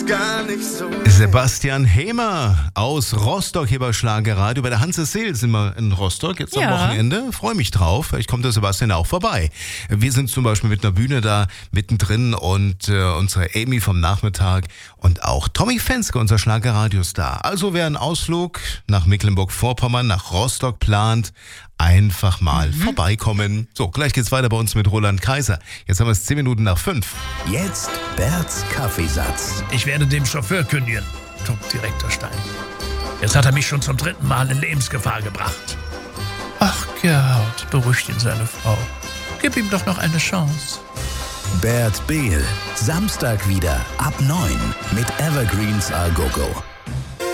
ist gar nicht so. Sebastian Hemer aus Rostock hier bei Schlagerradio. Bei der Hanse Seel sind wir in Rostock jetzt am Wochenende. Freue mich drauf. Vielleicht kommt der Sebastian auch vorbei. Wir sind zum Beispiel mit einer Bühne da mittendrin und unsere Amy vom Nachmittag und auch Tommy Fenske, unser Schlagerradiostar. Also wer einen Ausflug nach Mecklenburg-Vorpommern, nach Rostock plant, einfach mal vorbeikommen. So, gleich geht's weiter bei uns mit Roland Kaiser. Jetzt haben wir es 10 Minuten nach 5. Jetzt Berts Kaffeesatz. Ich werde dem Chauffeur kündigen, tobt Direktor Stein. Jetzt hat er mich schon zum 3. Mal in Lebensgefahr gebracht. Ach, Gerhard, beruhigt ihn seine Frau. Gib ihm doch noch eine Chance. Bert Behl. Samstag wieder ab 9 mit Evergreens A Go Go.